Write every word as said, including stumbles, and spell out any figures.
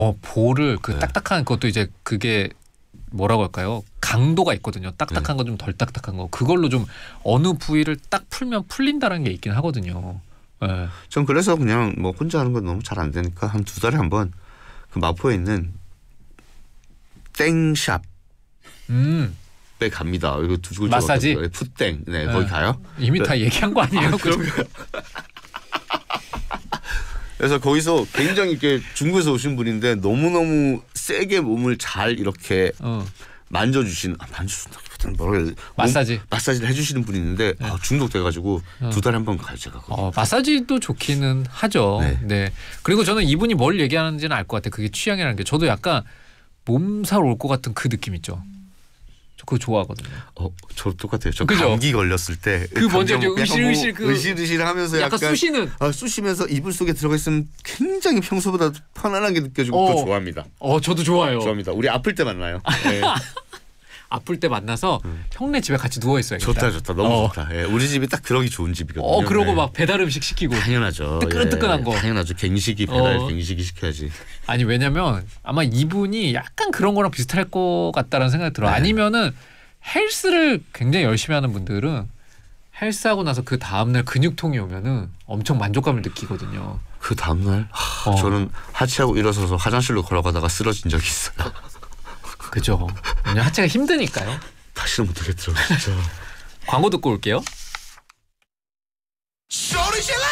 어 볼을 그 네. 딱딱한 그것도 이제 그게 뭐라고 할까요? 강도가 있거든요. 딱딱한 거 좀 덜 딱딱한 거. 그걸로 좀 어느 부위를 딱 풀면 풀린다는 게 있긴 하거든요. 네. 전 그래서 그냥 뭐 혼자 하는 건 너무 잘 안 되니까 한 두 달에 한 번 그 마포에 있는 땡샵 음. 에 갑니다. 이거 두 마사지? 풋땡. 네, 네. 거기 가요. 이미 다 얘기한 거 아니에요? 아, 그런가요? 그래서 거기서 굉장히 이렇게 중국에서 오신 분인데 너무너무 세게 몸을 잘 이렇게 어. 만져주시는 아, 만져준다기보다는 뭐라 해야 되지? 마사지. 몸, 마사지를 해주시는 분이 있는데 네. 아, 중독돼가지고 어. 두 달에 한 번 가요 제가. 어, 마사지도 좋기는 하죠. 네. 네. 그리고 저는 이분이 뭘 얘기하는지는 알 것 같아요. 그게 취향이라는 게. 저도 약간 몸살 올 것 같은 그 느낌 있죠. 저 그거 좋아하거든요. 어, 저 똑같아요. 저 그죠? 감기 걸렸을 때 그 먼저 으실으실 그 으실으실하면서 약간, 약간 쑤시는 아, 쑤시면서 이불 속에 들어가 있으면 굉장히 평소보다 편안하게 느껴지고 어. 그거 좋아합니다. 어, 저도 좋아요. 좋아합니다. 우리 아플 때 만나요. 네. 아플 때 만나서 음. 형네 집에 같이 누워 있어요. 좋다 좋다 너무 어. 좋다. 예, 우리 집이 딱 그러기 좋은 집이거든요. 어 그러고 네. 막 배달 음식 시키고 당연하죠. 뜨끈뜨끈한 예, 거. 당연하죠. 갱식이 배달 어. 갱식이 시켜야지. 아니 왜냐면 아마 이분이 약간 그런 거랑 비슷할 것 같다라는 생각이 들어. 네. 아니면은 헬스를 굉장히 열심히 하는 분들은 헬스하고 나서 그 다음날 근육통이 오면은 엄청 만족감을 느끼거든요. 그 다음날 어. 저는 하체하고 일어서서 화장실로 걸어가다가 쓰러진 적이 있어요. 그죠. 왜냐면 하체가 힘드니까요. 다시는 못하겠더라고요. 진짜. 광고 듣고 올게요.